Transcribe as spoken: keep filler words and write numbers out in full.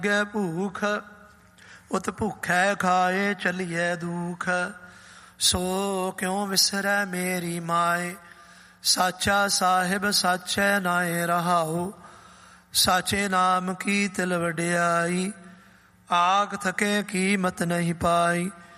ਗੈ ਭੂਖ ਉਤ ਭੁੱਖੈ ਖਾਏ ਚਲੀਐ ਦੁਖ। ਸੋ ਕਿਉ ਵਿਸਰੈ ਮੇਰੀ ਮਾਏ, ਸਾਚਾ ਸਾਹਿਬ ਸਾਚੈ ਨਾਏ ਰਹਾਉ। ਸਾਚੇ ਨਾਮ ਕੀ ਤਿਲ ਵਡਿਆਈ, ਆਖ ਥਕੇ ਕੀਮਤ ਨਹੀਂ ਪਾਈ।